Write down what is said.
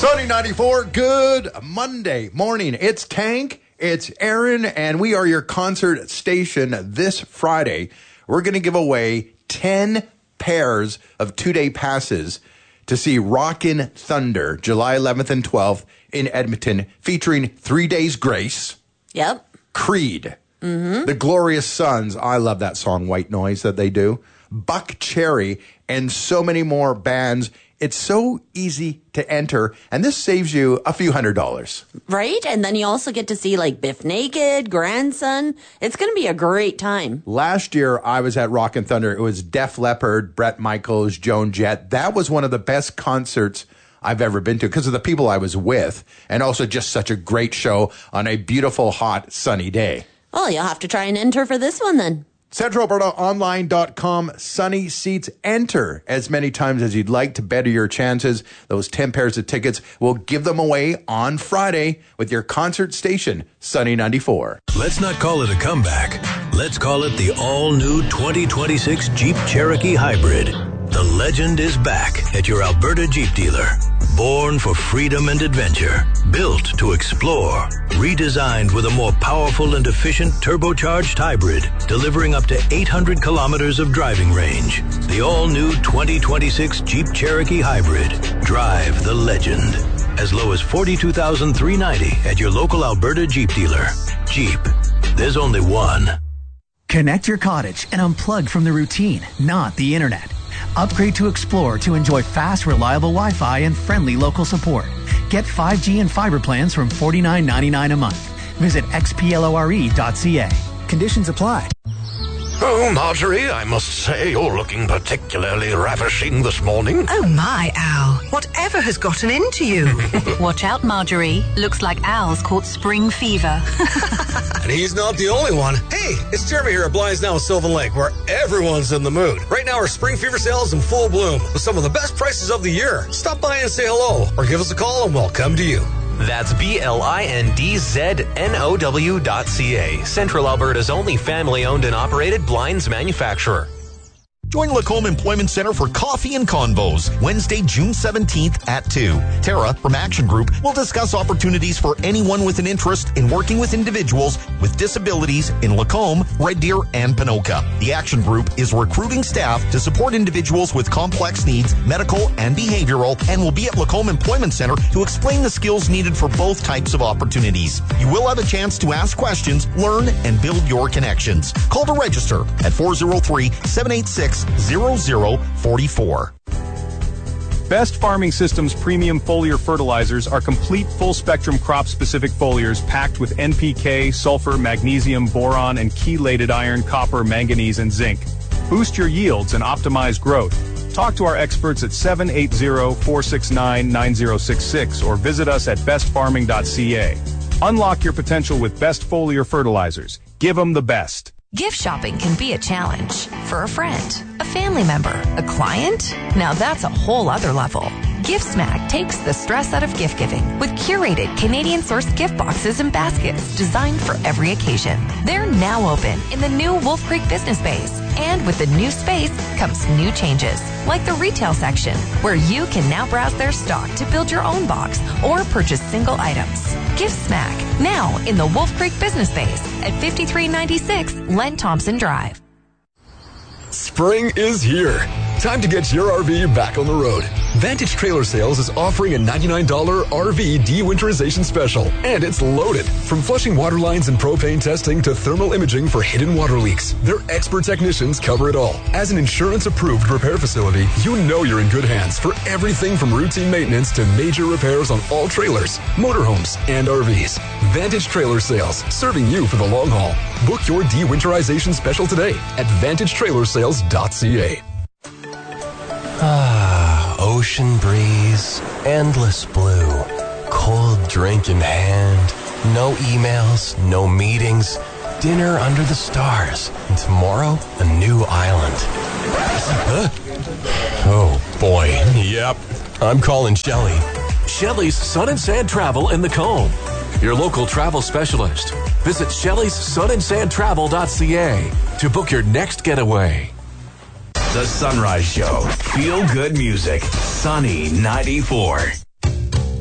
Sunny 94, good Monday morning. It's Tank, it's Aaron, and we are your concert station this Friday. We're going to give away 10 pairs of 2-day passes to see Rockin' Thunder, July 11th and 12th in Edmonton, featuring 3 Days Grace. Yep. Creed. The Glorious Sons. I love that song, White Noise, that they do. Buck Cherry, and so many more bands. It's so easy to enter, and this saves you a few $100s. Right? And then you also get to see like Biff Naked, Grandson. It's going to be a great time. Last year, I was at Rockin' Thunder. It was Def Leppard, Bret Michaels, Joan Jett. That was one of the best concerts I've ever been to because of the people I was with, and also just such a great show on a beautiful, hot, sunny day. Well, you'll have to try and enter for this one then. CentralAlbertaOnline.com, Sunny Seats. Enter as many times as you'd like to better your chances. Those 10 pairs of tickets, we'll give them away on Friday with your concert station, Sunny 94. Let's not call it a comeback. Let's call it the all-new 2026 Jeep Cherokee Hybrid. The legend is back at your Alberta Jeep dealer. Born for freedom and adventure, built to explore, redesigned with a more powerful and efficient turbocharged hybrid, delivering up to 800 kilometers of driving range. The all-new 2026 Jeep Cherokee Hybrid. Drive the legend. As low as $42,390 at your local Alberta Jeep dealer. Jeep. There's only one. Connect your cottage and unplug from the routine, not the internet. Upgrade to Explore to enjoy fast, reliable Wi-Fi and friendly local support. Get 5G and fiber plans from $49.99 a month. Visit xplore.ca. Conditions apply. Oh, Marjorie, I must say you're looking particularly ravishing this morning. Oh, my, Al. Whatever has gotten into you? Watch out, Marjorie. Looks like Al's caught spring fever. And he's not the only one. Hey, it's Jeremy here at Blinds Now in Sylvan Lake, where everyone's in the mood. Right now, our spring fever sale is in full bloom with some of the best prices of the year. Stop by and say hello, or give us a call and we'll come to you. That's BLINDZNOW.ca, Central Alberta's only family-owned and operated blinds manufacturer. Join Lacombe Employment Center for Coffee and Convos, Wednesday, June 17th at 2. Tara from Action Group will discuss opportunities for anyone with an interest in working with individuals with disabilities in Lacombe, Red Deer, and Panoka. The Action Group is recruiting staff to support individuals with complex needs, medical and behavioral, and will be at Lacombe Employment Center to explain the skills needed for both types of opportunities. You will have a chance to ask questions, learn, and build your connections. Call to register at 403-786-0044. Best Farming Systems premium foliar fertilizers are complete full-spectrum crop-specific foliars packed with NPK, sulfur, magnesium, boron, and chelated iron, copper, manganese, and zinc. Boost your yields and optimize growth. Talk to our experts at 780-469-9066 or visit us at bestfarming.ca. Unlock your potential with Best Foliar Fertilizers. Give them the best. Gift shopping can be a challenge for a friend, a family member, a client. Now that's a whole other level. GiftSmack takes the stress out of gift giving with curated Canadian-sourced gift boxes and baskets designed for every occasion. They're now open in the new Wolf Creek Business Space. And with the new space comes new changes, like the retail section, where you can now browse their stock to build your own box or purchase single items. GiftSmack, now in the Wolf Creek Business Space at 5396 Len Thompson Drive. Spring is here. Time to get your RV back on the road. Vantage Trailer Sales is offering a $99 RV de-winterization special, and it's loaded. From flushing water lines and propane testing to thermal imaging for hidden water leaks, their expert technicians cover it all. As an insurance-approved repair facility, you know you're in good hands for everything from routine maintenance to major repairs on all trailers, motorhomes, and RVs. Vantage Trailer Sales, serving you for the long haul. Book your de-winterization special today at vantagetrailersales.ca. Ocean breeze, endless blue, cold drink in hand, no emails, no meetings, dinner under the stars, and tomorrow, a new island. Huh? Oh, boy, yep. I'm calling Shelley. Shelley's Sun and Sand Travel in the Combe. Your local travel specialist. Visit Shelley's sunandsandtravel.ca to book your next getaway. The Sunrise Show. Feel good music. Sunny 94.